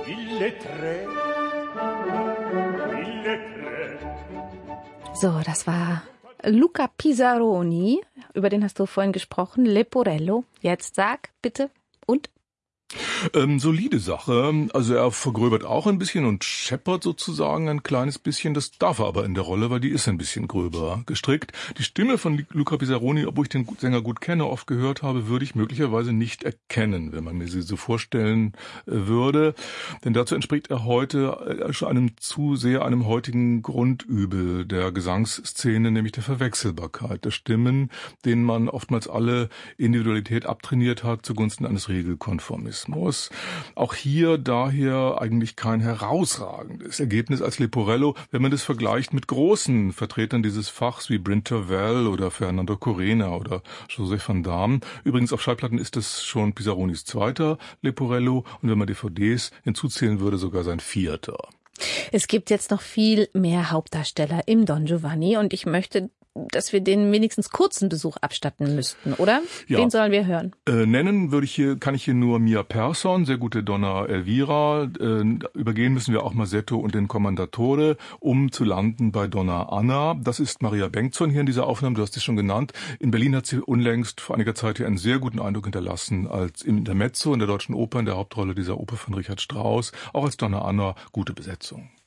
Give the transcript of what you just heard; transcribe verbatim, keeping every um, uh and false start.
So, das war Luca Pisaroni, über den hast du vorhin gesprochen, Leporello. Jetzt sag bitte, und? Ähm, solide Sache. Also er vergröbert auch ein bisschen und scheppert sozusagen ein kleines bisschen. Das darf er aber in der Rolle, weil die ist ein bisschen gröber gestrickt. Die Stimme von Luca Pisaroni, obwohl ich den Sänger gut kenne, oft gehört habe, würde ich möglicherweise nicht erkennen, wenn man mir sie so vorstellen äh, würde. Denn dazu entspricht er heute äh, einem zu sehr einem heutigen Grundübel der Gesangsszene, nämlich der Verwechselbarkeit der Stimmen, denen man oftmals alle Individualität abtrainiert hat zugunsten eines Regelkonformismus. Auch hier daher eigentlich kein herausragendes Ergebnis als Leporello, wenn man das vergleicht mit großen Vertretern dieses Fachs wie Bryn Terfel oder Fernando Corena oder Joseph van Damme. Übrigens auf Schallplatten ist es schon Pisaronis zweiter Leporello und wenn man D V Ds hinzuzählen würde, sogar sein vierter. Es gibt jetzt noch viel mehr Hauptdarsteller im Don Giovanni und ich möchte, dass wir den wenigstens kurzen Besuch abstatten müssten, oder? Ja. Wen sollen wir hören? Äh, nennen würde ich hier, kann ich hier nur Mia Persson, sehr gute Donna Elvira. Äh, übergehen müssen wir auch Masetto und den Commendatore, um zu landen bei Donna Anna. Das ist Maria Bengtsson hier in dieser Aufnahme, du hast sie schon genannt. In Berlin hat sie unlängst vor einiger Zeit hier einen sehr guten Eindruck hinterlassen als im Intermezzo in der Deutschen Oper in der Hauptrolle dieser Oper von Richard Strauss. Auch als Donna Anna gute Besetzung.